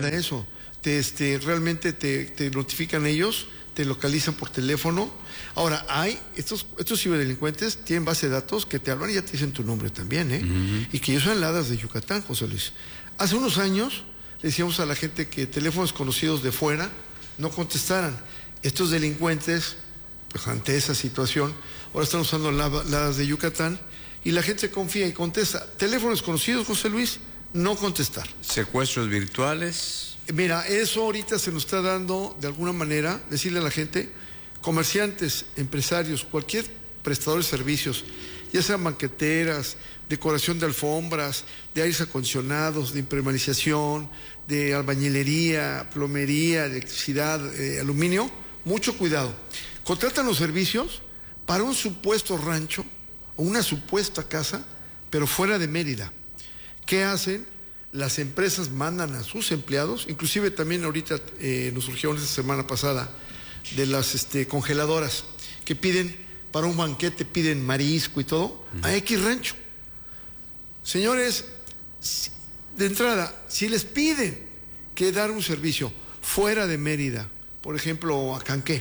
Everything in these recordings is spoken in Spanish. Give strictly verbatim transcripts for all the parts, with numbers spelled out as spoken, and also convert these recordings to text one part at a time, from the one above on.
manda eso. Te, este, realmente te, te notifican ellos, te localizan por teléfono. Ahora, hay, estos, estos ciberdelincuentes tienen base de datos que te hablan y ya te dicen tu nombre también, ¿eh? Uh-huh. Y que ellos son ladas de Yucatán, José Luis. Hace unos años le decíamos a la gente que teléfonos conocidos de fuera no contestaran. Estos delincuentes, pues ante esa situación, ahora están usando ladas de Yucatán y la gente se confía y contesta. Teléfonos conocidos, José Luis, no contestar. ¿Secuestros virtuales? Mira, eso ahorita se nos está dando, de alguna manera, decirle a la gente, comerciantes, empresarios, cualquier prestador de servicios, ya sean banqueteras, decoración de alfombras, de aires acondicionados, de impermeabilización, de albañilería, plomería, electricidad, eh, aluminio, mucho cuidado. Contratan los servicios para un supuesto rancho o una supuesta casa, pero fuera de Mérida. ¿Qué hacen? Las empresas mandan a sus empleados, inclusive también ahorita eh, nos surgió esta semana pasada de las este, congeladoras que piden para un banquete, piden marisco y todo, uh-huh. a X rancho. Señores, de entrada, si les piden que dar un servicio fuera de Mérida, por ejemplo, a Canqué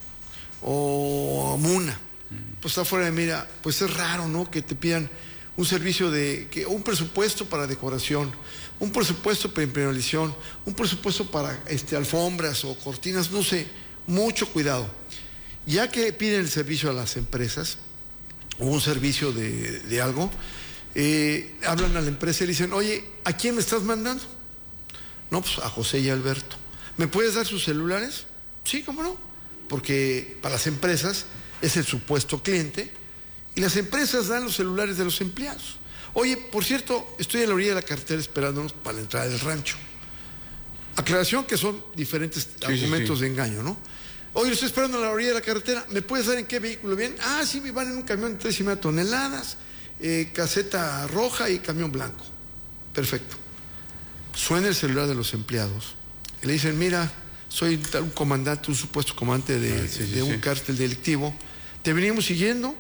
o a Muna, uh-huh. pues está fuera de Mérida, pues es raro, ¿no? Que te pidan un servicio de, que, un presupuesto para decoración, un presupuesto para impermeabilización, un presupuesto para este, alfombras o cortinas, no sé, mucho cuidado. Ya que piden el servicio a las empresas, o un servicio de, de algo, eh, hablan a la empresa y le dicen, oye, ¿a quién me estás mandando? No, pues a José y Alberto. ¿Me puedes dar sus celulares? Sí, ¿cómo no? Porque para las empresas es el supuesto cliente, y las empresas dan los celulares de los empleados. Oye, por cierto, estoy a la orilla de la carretera esperándonos para la entrada del rancho. Aclaración que son diferentes sí, argumentos sí, sí. de engaño, ¿no? Oye, estoy esperando a la orilla de la carretera, ¿me puedes dar en qué vehículo vienen? Ah, sí, me van en un camión de tres y media toneladas, eh, caseta roja y camión blanco. Perfecto. Suena el celular de los empleados y le dicen, mira, soy un comandante, un supuesto comandante de, ah, sí, sí, de un sí. cártel delictivo, te venimos siguiendo.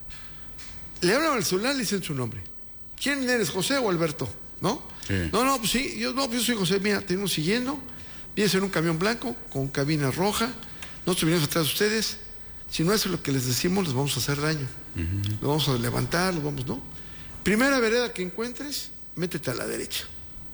Le hablan al celular, le dicen su nombre. ¿Quién eres, José o Alberto? ¿No? Sí. No, no, pues sí, yo, no, pues yo soy José, mira, te venimos siguiendo, vienes en un camión blanco con cabina roja, nosotros venimos atrás de ustedes, si no hacen lo que les decimos, les vamos a hacer daño. Uh-huh. Los vamos a levantar, los vamos, ¿no? Primera vereda que encuentres, métete a la derecha.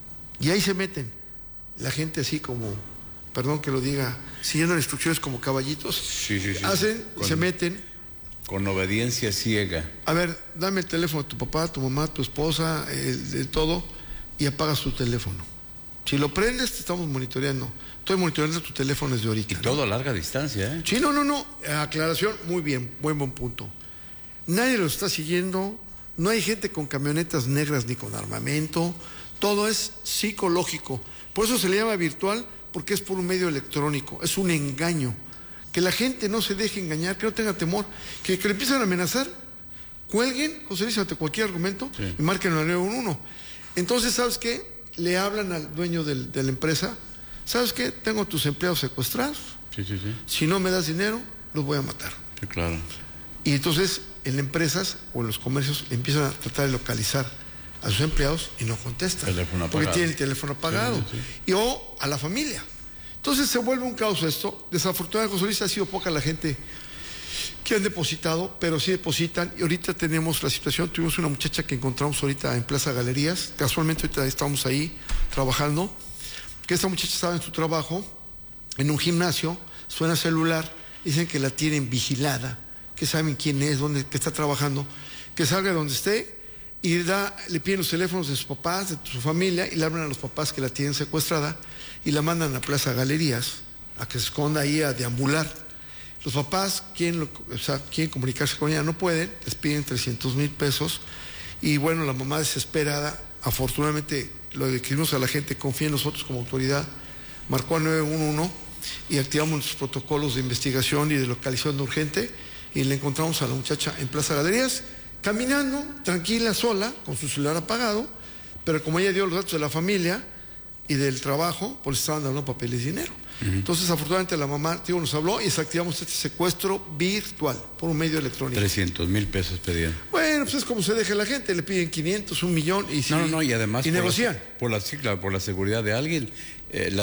Y ahí se meten. La gente así como, perdón que lo diga, siguiendo las instrucciones como caballitos, sí, sí, sí. hacen, con, se meten. Con obediencia ciega. A ver, dame el teléfono de tu papá, tu mamá, tu esposa, el, de todo, y apagas tu teléfono. Si lo prendes, te estamos monitoreando. Estoy monitoreando tu teléfono desde ahorita. Y ¿no? todo a larga distancia, ¿eh? Sí, no, no, no. Aclaración, muy bien, buen, buen punto. Nadie lo está siguiendo, no hay gente con camionetas negras ni con armamento, todo es psicológico. Por eso se le llama virtual, porque es por un medio electrónico, es un engaño. Que la gente no se deje engañar, que no tenga temor, que, que le empiecen a amenazar, cuelguen, José Luis, ante cualquier argumento, sí. y marquen el nueve uno uno. Entonces, ¿sabes qué? Le hablan al dueño del, de la empresa, ¿sabes qué? Tengo tus empleados secuestrados, sí, sí, sí. si no me das dinero, los voy a matar. Sí, claro. Y entonces, en las empresas o en los comercios empiezan a tratar de localizar a sus empleados y no contestan. Teléfono apagado. Porque tienen el teléfono apagado. Sí, sí, sí. Y o a la familia. Entonces se vuelve un caos esto. Desafortunadamente, José Luis, ha sido poca la gente que han depositado, pero sí depositan. Y ahorita tenemos la situación, tuvimos una muchacha que encontramos ahorita en Plaza Galerías, casualmente ahorita estamos ahí trabajando, que esta muchacha estaba en su trabajo, en un gimnasio, suena celular, dicen que la tienen vigilada, que saben quién es, dónde, que está trabajando, que salga de donde esté y da, le piden los teléfonos de sus papás, de su familia, y le hablan a los papás que la tienen secuestrada y la mandan a Plaza Galerías a que se esconda ahí a deambular. Los papás quieren, o sea, quieren comunicarse con ella, no pueden, les piden trescientos mil pesos y bueno, la mamá desesperada, afortunadamente lo describimos a la gente, confía en nosotros como autoridad, marcó al nueve uno uno y activamos nuestros protocolos de investigación y de localización de urgente y le encontramos a la muchacha en Plaza Galerías, caminando, tranquila, sola, con su celular apagado, pero como ella dio los datos de la familia y del trabajo, pues estaban dando papeles y dinero. Uh-huh. Entonces, afortunadamente, la mamá, tío, nos habló y desactivamos este secuestro virtual por un medio electrónico. trescientos mil pesos pedían. Bueno, pues es como se deja la gente, le piden quinientos, un millón y, si, no, no, no, y además y por negocian. La, por, la, sí, claro, por la seguridad de alguien. Eh, la